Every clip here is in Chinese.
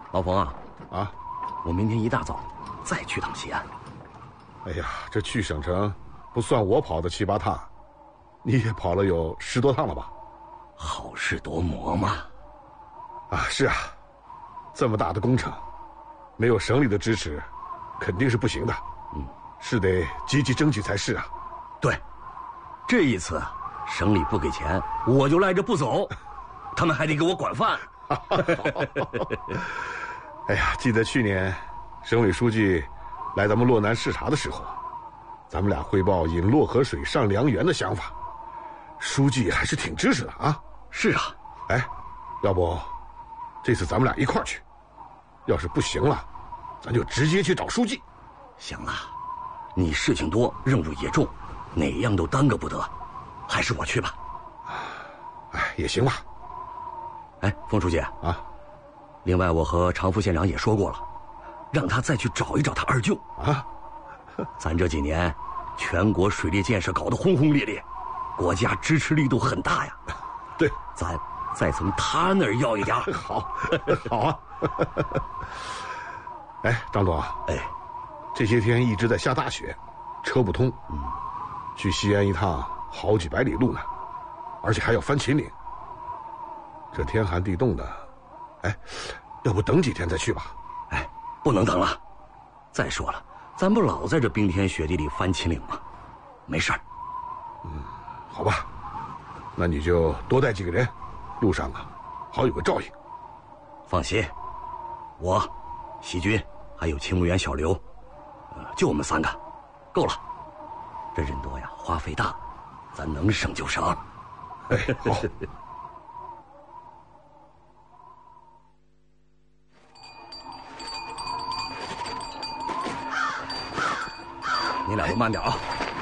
老冯啊， 我明天一大早再去趟西安。 哎呀，这去省城不算我跑的7、8趟，你也跑了有10多趟了吧？ 好事多磨嘛。 是啊，这么大的工程，没有省里的支持，肯定是不行的。是得积极争取才是啊。 对，这一次省里不给钱，我就赖着不走，他们还得给我管饭。 哎呀，记得去年省委书记来咱们洛南视察的时候，咱们俩汇报引洛河水上梁园的想法，书记还是挺支持的啊。 是啊， 要不这次咱们俩一块儿去，要是不行了，咱就直接去找书记。 行了，你事情多，任务也重，哪样都耽搁不得，还是我去吧。 也行吧。 冯书记另外我和常副县长也说过了，让他再去找一找他二舅咱这几年全国水利建设搞得轰轰烈烈，国家支持力度很大呀。 对， 咱再从他那儿要一点。 好啊。张总这些天一直在下大雪，车不通，去西安一趟好几百里路呢，而且还要翻秦岭，这天寒地冻的，要不等几天再去吧？ 不能等了。再说了，咱不老在这冰天雪地里翻秦岭吗？没事儿。 好吧，那你就多带几个人，路上好有个照应。 放心，我、细菌还有勤务员小刘，就我们3个，够了。这人多呀，花费大，咱能省就省。 好。 你俩都慢点啊！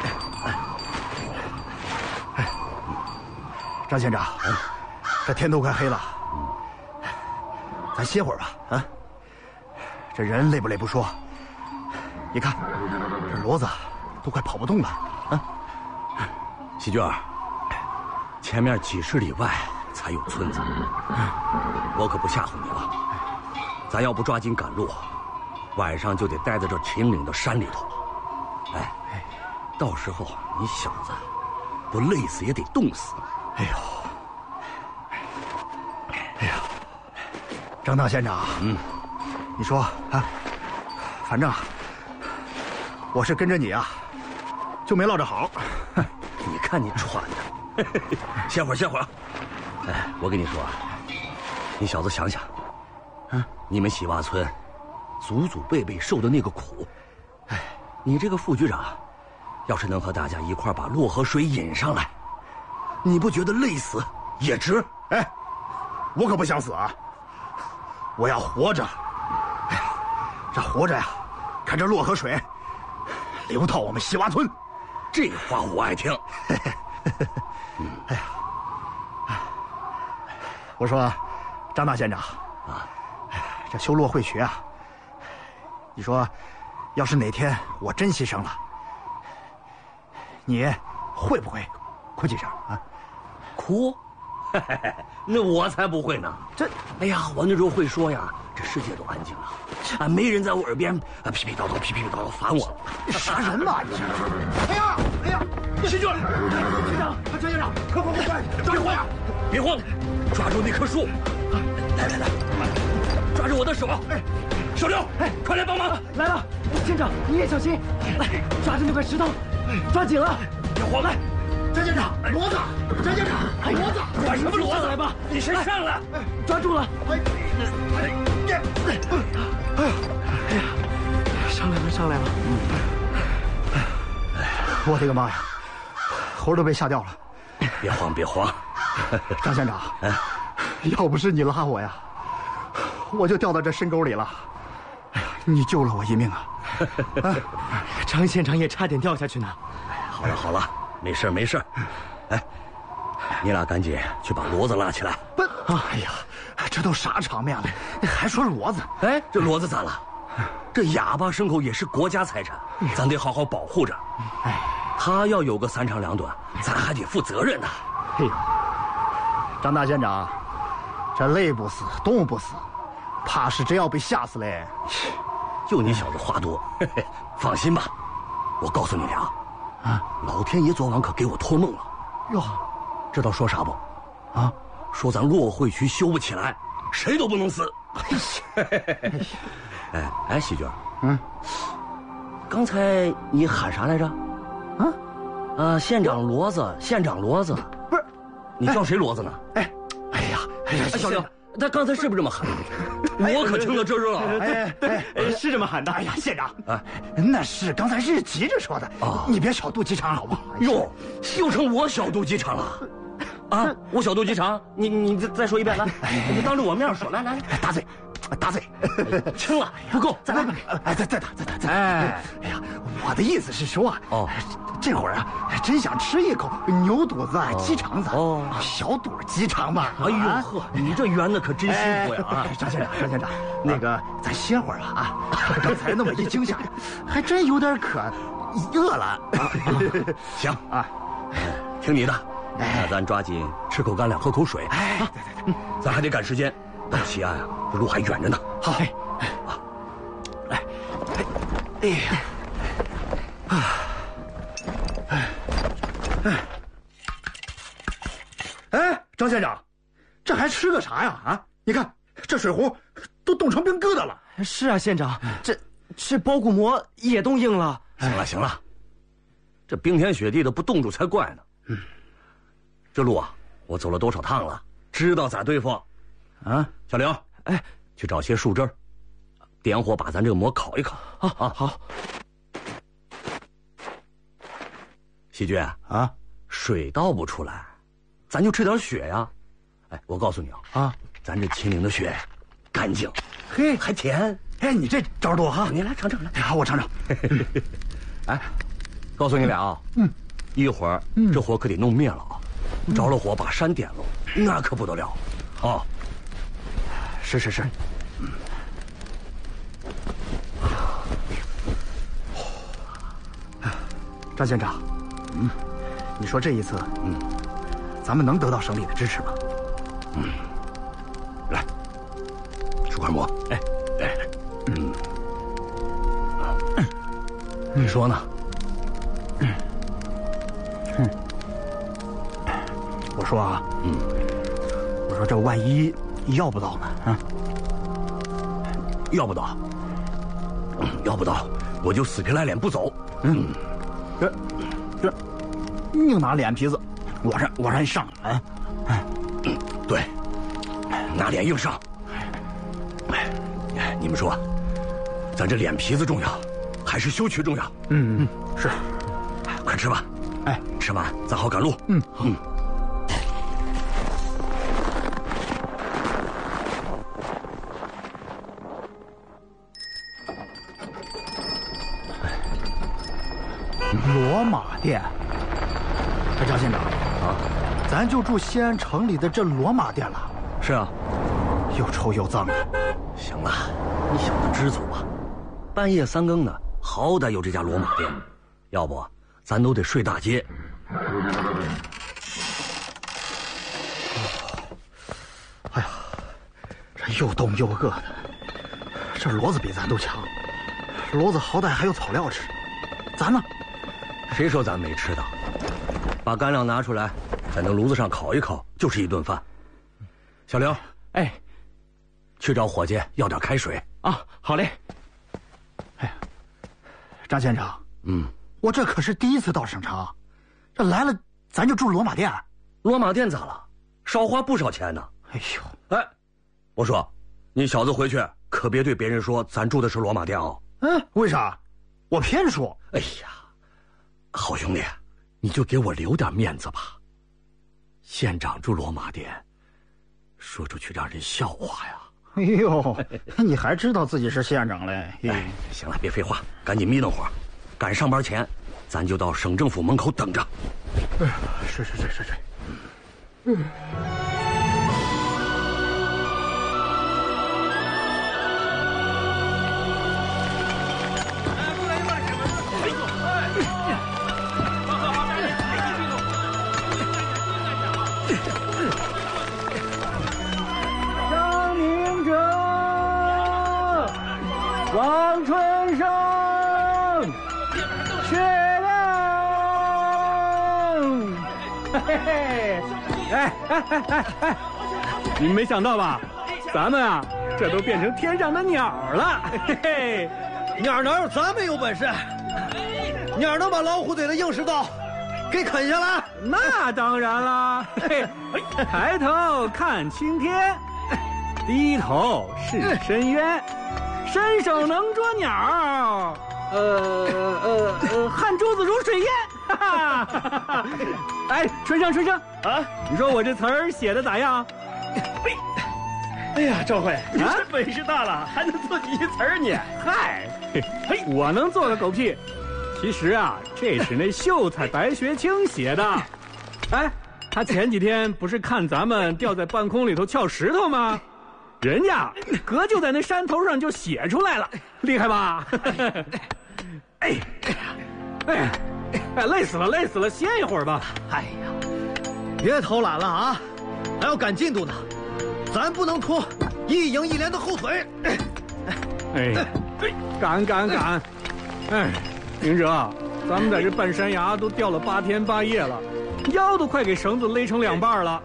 张县长，这天都快黑了，咱歇会儿吧。这人累不累不说，你看这骡子都快跑不动了。 细娟儿，前面几十里外才有村子，我可不吓唬你了。咱要不抓紧赶路，晚上就得待在这秦岭的山里头了。到时候你小子不累死也得冻死。 哎呀，张大县长，你说反正我是跟着你就没落着好。 你看你喘的，歇会儿。我跟你说你小子想想，你们西洼村祖祖辈辈受的那个苦，你这个副局长，要是能和大家一块把洛河水引上来，你不觉得累死也值？ 我可不想死我要活着。这活着看这洛河水流到我们西洼村。 这话我爱听。 我说，张大县长这修洛会渠你说，要是哪天我真牺牲了，你会不会哭几声哭？那我才不会呢。我那时候会说呀，这世界都安静了，没人在我耳边噼噼叨叨烦我。 杀人嘛你！哎呀，细菌，县长，张县长，快！ 别慌，抓住那棵树！来，抓住我的手！小刘，快来帮忙！ 来了，县长你也小心，来抓着那块石头，抓紧了！ 别慌，来！ 张县长，骡子！张县长，骡子！ 抓什么骡子？ 来吧， 你先上来！ 抓住了！上来了！ 我的个妈呀，猴都被吓掉了！ 别慌！ 张县长，要不是你拉我呀，我就掉到这深沟里了。你救了我一命张县长也差点掉下去呢。 好了，没事。你俩赶紧去把骡子拉起来。 哎呀，这都啥场面了，还说骡子？ 这骡子咋了？这哑巴牲口也是国家财产，咱得好好保护着。他要有个3长2短，咱还得负责任呢。 张大县长，这累不死，冻不死， 怕是真要被吓死嘞。 就你小子话多，放心吧，我告诉你俩，老天爷昨晚可给我托梦了。 哟， 知道说啥不？ 啊， 说咱洛会区修不起来，谁都不能死。哎，喜娟，刚才你喊啥来着？县长骡子，县长骡子， 不是， 你叫谁骡子呢？ 哎呀， 小刘，他刚才是不是这么喊？我可听到这儿了。 是这么喊的。哎呀，县长，那是刚才是急着说的，你别小肚鸡肠好不好？ 哟，又成我小肚鸡肠了。啊！我小肚鸡肠，你再说一遍来，你当着我面说，来， 打嘴， 轻了，不够，再来， 再打。哎呀，我的意思是说这会儿啊，真想吃一口牛肚子、鸡肠子，小肚鸡肠吧。 哎呦呵，你这圆的可真辛苦呀！ 张县长，那个咱歇会儿吧啊！刚才那么一惊吓，还真有点饿了。 行啊，听你的。那咱抓紧吃口干粮，喝口水。对，咱还得赶时间，到西安啊，这路还远着呢。 好，张县长，这还吃个啥呀？啊，你看这水壶都冻成冰疙瘩了。 是啊，县长，这包谷馍也冻硬了。 行了，这冰天雪地的不冻住才怪呢。这路啊，我走了多少趟了，知道咋对付。小刘，去找些树枝儿，点火把咱这个馍烤一烤。 好。 喜军水倒不出来，咱就吃点血呀。我告诉你咱这秦岭的血干净， 嘿， 还甜。 你这招多哈！ 你来尝尝来。 好，我尝尝。 告诉你俩一会儿这火可得弄灭了啊。着了火把山点了，那可不得了啊！ 是。张县长，你说这一次，咱们能得到省里的支持吗？ 来，吃块馍。你说呢？ 我说我说这万一要不到呢？ 要不到，我就死皮赖脸不走。 这硬拿脸皮子，我让你上啊！ 对，拿脸硬上。你们说，咱这脸皮子重要，还是羞屈重要？ 是。 快吃吧。吃完咱好赶路。 罗马店，张县长咱就住西安城里的这罗马店了。 是啊， 又臭又脏的。 行了，你小子知足吧。半夜3更的，好歹有这家罗马店，要不咱都得睡大街。 哎呀，这又冻又饿的，这骡子比咱都强，骡子好歹还有草料吃，咱呢？ 谁说咱没吃的？把干粮拿出来，在那炉子上烤一烤，就是一顿饭。小刘，去找伙计要点开水啊。好嘞。 张县长，我这可是第一次到省城，这来了咱就住罗马店。 罗马店咋了？少花不少钱呢。我说，你小子回去可别对别人说咱住的是罗马店哦。 为啥？我偏说。 哎呀，好兄弟，你就给我留点面子吧。县长住罗马店，说出去让人笑话呀。 哎呦，你还知道自己是县长嘞？ 行了，别废话，赶紧眯瞪会儿，赶上班前，咱就到省政府门口等着。 是。张明哲。 王春生，薛亮，嘿嘿，哎，你们没想到吧？咱们啊，这都变成天上的鸟了，嘿嘿。 鸟哪有咱们有本事？鸟能把老虎嘴的硬石头给啃下来？ 那当然啦！嘿，抬头看青天，低头是深渊，伸手能捉鸟，汗珠子如水烟，哈哈！哎，春生啊，你说我这词儿写的咋样？ 哎呀，赵慧，你这本事大了，还能做几句词儿你？ 嗨，嘿，我能做个狗屁！其实啊，这是那秀才白学清写的。哎，他前几天不是看咱们吊在半空里头撬石头吗？人家哥就在那山头上就写出来了，厉害吧？哎，累死了，歇一会儿吧。 哎呀，别偷懒了啊，还要赶进度呢。咱不能拖一营一连的后腿。 赶！哎，明哲，咱们在这半山崖都吊了8天8夜了，腰都快给绳子勒成2半了。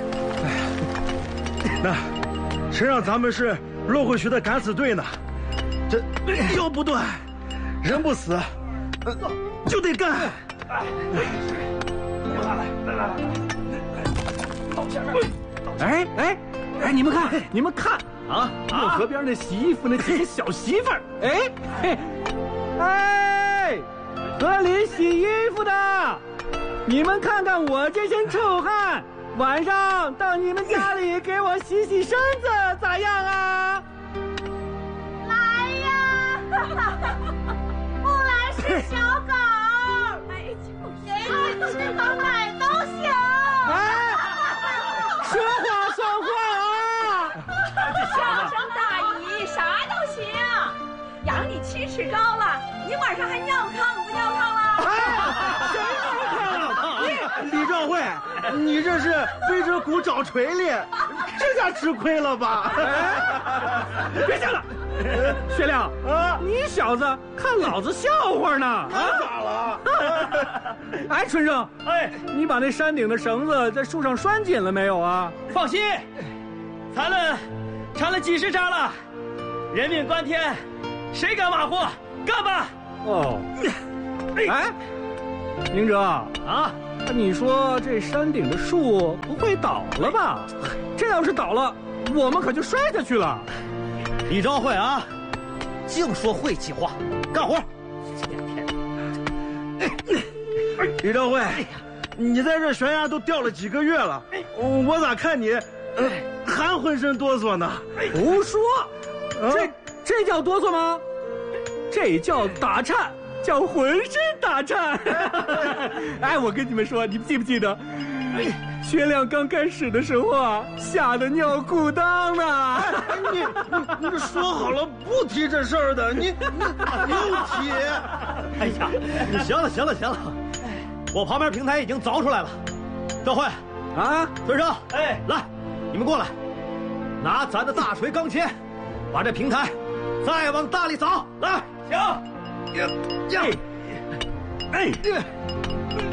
那谁让咱们是落回去的敢死队呢？这腰不断，人不死，就得干。 哎，你们看啊！运河边那洗衣服那几个小媳妇儿，河里洗衣服的，你们看看我这身臭汗，晚上到你们家里给我洗洗身子，咋样啊？ 来呀！不来是小狗，给你吃口奶都行。 说话算话啊！ 小声大姨，啥都行。养你7尺高了，你晚上还尿炕不尿炕了？ 谁尿炕？ 李兆慧，你这是背着骨找锤哩，这下吃亏了吧？ 别讲了，薛亮啊，你小子看老子笑话呢？ 咋了？ 哎，春生，你把那山顶的绳子在树上拴紧了没有啊？ 放心，缠了几10扎了，人命关天，谁敢马虎？干吧！ 哦，哎，明哲啊，你说这山顶的树不会倒了吧？这要是倒了，我们可就摔下去了。 李兆慧啊，净说晦气话，干活！ 李兆慧，你在这悬崖都吊了几个月了，我咋看你，还浑身哆嗦呢？ 胡说，这叫哆嗦吗？这叫打颤，叫浑身打颤。哎，我跟你们说，你们记不记得？薛亮刚开始的时候啊，吓得尿裤裆呢。 你这说好了不提这事儿的，你又提。 哎呀，你行了，我旁边平台已经凿出来了。赵慧啊，孙生，来，你们过来，拿咱的大锤钢钎，把这平台再往大里凿。来，行。